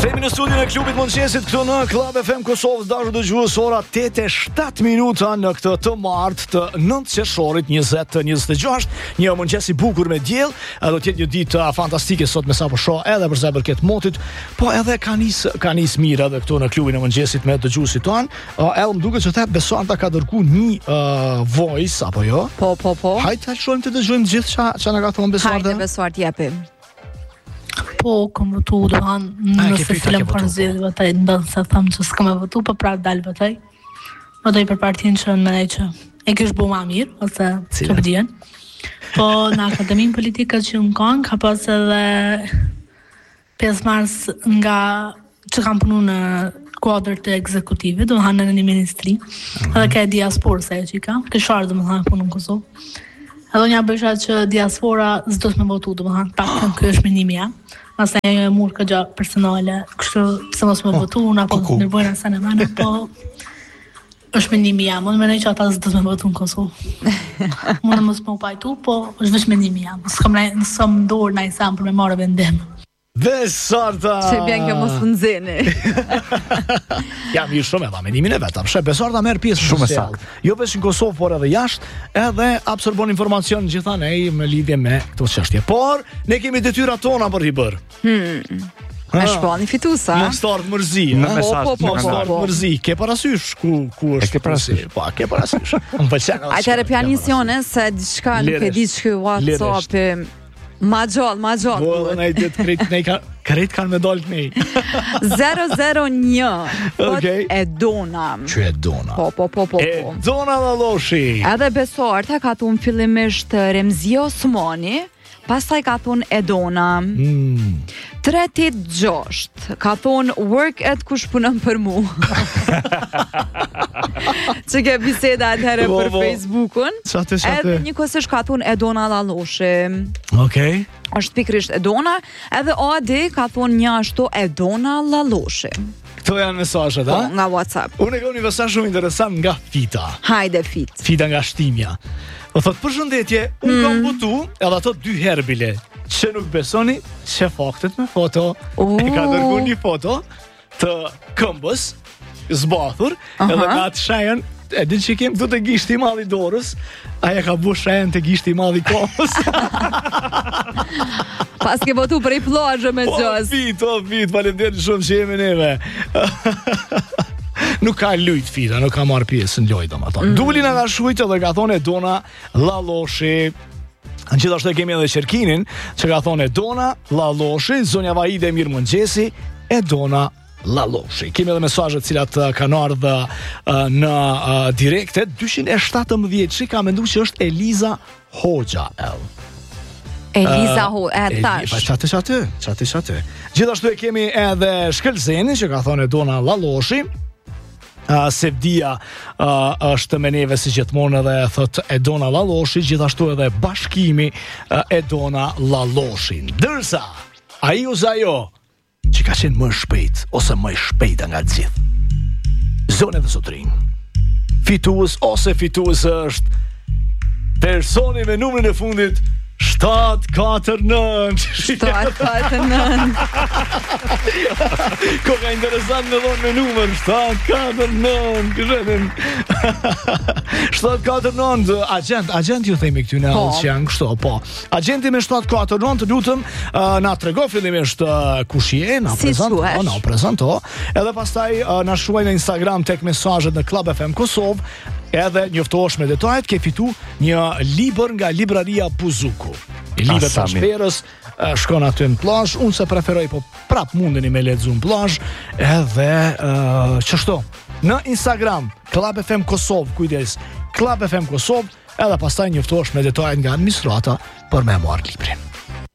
Themi në studion e klubit mëngjesit këtu në Club FM Kosovë, dashur dëgjues, ora 8:07 minuta në këtë të martë të 9 qershorit 2026. Një mëngjes i bukur me diell, do të jetë një ditë fantastike sot me sapo shoh edhe për sa i përket motit, po edhe ka nis mirë edhe këtu në klubin e mëngjesit me dëgjuesit tan. Edhe më duket se the Besanta ka dërguar një voice apo jo? Po. Hajde ta shohim të dëgjojmë gjithë ç'a na ka thonë Besanta. Hajde Besuart jepi. Po, kam votu, nëse filëm për zgjedhje votoj, ndonë se thamë që s'kam e votu, po prapë dalë votoj. Votoj për partinë që mendoj që e kish bu ma mirë, ose që përdjen. Po, në akademinë politike që më kanë, ka pas edhe 5 mars nga që kam punu në kuadrë të ekzekutivit, do më hanë në një ministri, edhe ka e diasporë se e që i kam, kësharë do më hanë punu në Kosovë. Edhe një bësha që diaspora s'do të me votu, do më hanë, pak të në kjo është menimi jam. Asa e murë ka gja personale, kështu pëse mos me votu, unë apo nërbojnë asë në mene, po është menimi jam, unë menoj që ata s'do të me votu në Kosovë. Unë mos me upajtu, po është vesh menimi jam, nësëm ndorë na i samë për me marrë vendim. Besarta! Që bjen kjo mos pëndzeni. Ja, mirë shumë edhe menimin e vetam. Besarta merë pjesë shumë saktë. Jo vetëm në Kosovë, por edhe jashtë, edhe absorbon informacion gjithanej me lidhje me këto çështje. Por ne kemi detyrat tona për t'i bërë. Me shpani fitusa. Mos start mërzi. Mos start mërzi. Ke parasysh ku është? Ke parasysh. Po, ke parasysh. Më pëlqen. Atëherë pianisione se diçka nuk e di ç'ky WhatsApp. Ma gjallë. Po, edhe na i ditë krejt kanë me dalë të nej. 001. Okej. Edona. Që Edona? Po. Edona Lalloshi. Edhe Besuarta ka thunë fillimisht Remzi Osmani, pastaj ka thunë Edona. 386 ka thonë work at kush punon për mu. Që ke biseda atëherë për Facebookun. Edhe njëkohësisht ka thonë Edona Lalloshi. Okej. Është pikrisht Edona. Edhe Adi ka thonë një ashtu Edona Lalloshi. Këto janë mesazhet, a? Nga WhatsApp. Unë e kam një mesazh shumë interesant nga Fita. Hajde Fit. Fita nga Shtimja. O thot, përshëndetje, unë kam votu edhe ato 2 herë bile. Që nuk besoni, që faktet me foto. E ka dërguar një foto të këmbës zbathur, edhe nga të shajen, e din që kem këtu të gishti i madh i dorës, aja ka bu shajen të gishti i madh i kohës. Pas ke votu për i plazhe me gjës. Fit, faleminderit shumë që jemi neve. Nuk ka lujt Fita, nuk ka marrë pjesë në lojt, domethënë. Duli na ka shujtë dhe ka thonë Edona Lalloshi. Gjithashtu kemi edhe Qerkinin, që ka thonë Edona Lalloshi, zonja Vaide mirë mëngjesi, Edona Lalloshi. Kemi edhe mesazhet cilat kanë ardhur në direkte. 217 që ka menduar që është Eliza Hoxha. Eliza Hoxha, Qatë. Gjithashtu e kemi edhe Shkëlzenin, që ka thonë Edona Lalloshi. Sevdia është me neve si gjithmonë edhe thot Edona Lalloshi, gjithashtu edhe Bashkimi Edona Lalloshi. Dërsa ai ose ajo që ka qenë më shpejt ose më shpejta nga të gjithë, zonë dhe sotrin, fitues ose fituese është personi me numrin e fundit 749. Ko ka interesant me dhonë me numër 749. 749. Agent ju themi këty në që janë kështu. Po, agenti me 749, lutëm na trego fillimisht kush je, na prezanto, edhe pastaj na shuaj në Instagram tek mesazhet në Club FM Kosovë, edhe njoftohesh me detajet, ke fitu një libër nga libraria Buzuku. I libër të shperës, shkon aty në plazh, unë se preferoj, po prap mundeni me lexu në plazh, edhe çështo. Në Instagram, Club FM Kosovë, kujdes, Club FM Kosovë, edhe pastaj njoftohesh me detajet nga administrata për me marrë librin.